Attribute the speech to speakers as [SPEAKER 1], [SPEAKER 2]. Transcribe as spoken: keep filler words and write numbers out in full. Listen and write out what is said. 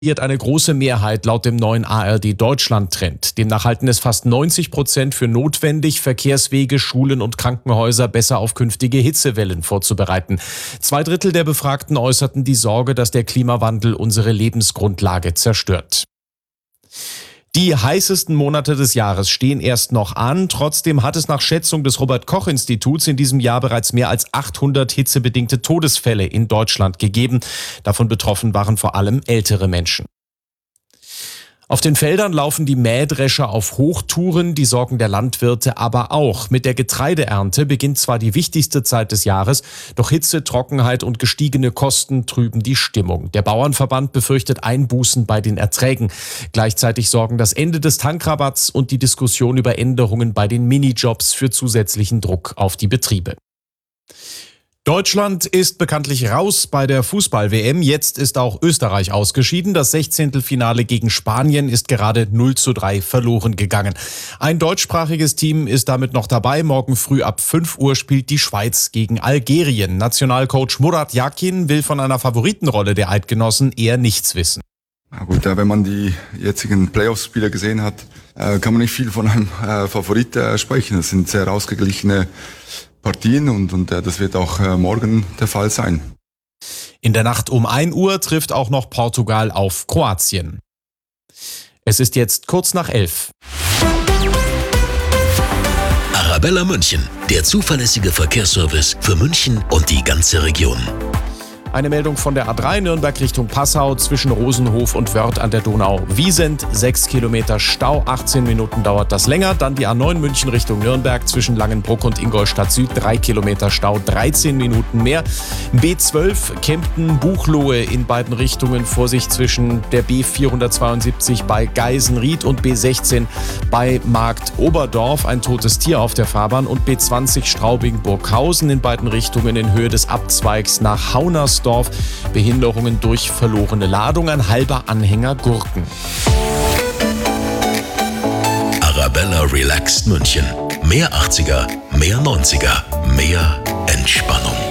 [SPEAKER 1] Eine große Mehrheit laut dem neuen A R D-Deutschland-Trend. Demnach halten es fast neunzig Prozent für notwendig, Verkehrswege, Schulen und Krankenhäuser besser auf künftige Hitzewellen vorzubereiten. Zwei Drittel der Befragten äußerten die Sorge, dass der Klimawandel unsere Lebensgrundlage zerstört. Die heißesten Monate des Jahres stehen erst noch an. Trotzdem hat es nach Schätzung des Robert-Koch-Instituts in diesem Jahr bereits mehr als achthundert hitzebedingte Todesfälle in Deutschland gegeben. Davon betroffen waren vor allem ältere Menschen. Auf den Feldern laufen die Mähdrescher auf Hochtouren, die Sorgen der Landwirte aber auch. Mit der Getreideernte beginnt zwar die wichtigste Zeit des Jahres, doch Hitze, Trockenheit und gestiegene Kosten trüben die Stimmung. Der Bauernverband befürchtet Einbußen bei den Erträgen. Gleichzeitig sorgen das Ende des Tankrabatts und die Diskussion über Änderungen bei den Minijobs für zusätzlichen Druck auf die Betriebe. Deutschland ist bekanntlich raus bei der Fußball-W M. Jetzt ist auch Österreich ausgeschieden. Das Sechzehntelfinale gegen Spanien ist gerade null zu drei verloren gegangen. Ein deutschsprachiges Team ist damit noch dabei. Morgen früh ab fünf Uhr spielt die Schweiz gegen Algerien. Nationalcoach Murat Yakin will von einer Favoritenrolle der Eidgenossen eher nichts wissen.
[SPEAKER 2] Na gut, wenn man die jetzigen Playoff-Spiele gesehen hat, kann man nicht viel von einem Favorit sprechen. Das sind sehr ausgeglichene Partien und, und das wird auch äh, morgen der Fall sein.
[SPEAKER 1] In der Nacht um ein Uhr trifft auch noch Portugal auf Kroatien. Es ist jetzt kurz nach elf.
[SPEAKER 3] Arabella München, der zuverlässige Verkehrsservice für München und die ganze Region.
[SPEAKER 1] Eine Meldung von der A drei Nürnberg Richtung Passau zwischen Rosenhof und Wörth an der Donau. Wiesent, sechs Kilometer Stau, achtzehn Minuten dauert das länger. Dann die A neun München Richtung Nürnberg zwischen Langenbruck und Ingolstadt Süd, drei Kilometer Stau, dreizehn Minuten mehr. B zwölf Kempten, Buchloe in beiden Richtungen. Vorsicht zwischen der B vierhundertzweiundsiebzig bei Geisenried und B sechzehn bei Markt Oberdorf. Ein totes Tier auf der Fahrbahn. Und B zwanzig Straubing-Burghausen in beiden Richtungen in Höhe des Abzweigs nach Haunersdorf. Behinderungen durch verlorene Ladung, ein halber Anhänger Gurken.
[SPEAKER 3] Arabella Relaxed München. Mehr achtziger, mehr neunziger, mehr Entspannung.